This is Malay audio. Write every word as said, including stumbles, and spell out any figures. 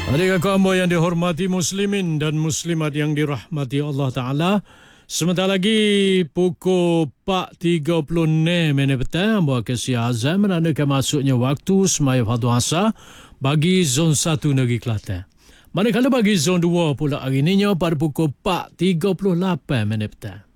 Adik kakak amba yang dihormati muslimin dan muslimat yang dirahmati Allah Ta'ala. Sebentar lagi pukul empat tiga puluh enam minit petang, amba akan siap azan menandakan masuknya waktu semaya fardu asar bagi zon satu negeri Kelantan. Manakala bagi zon dua pula hari ini pada pukul empat tiga puluh lapan minit petang.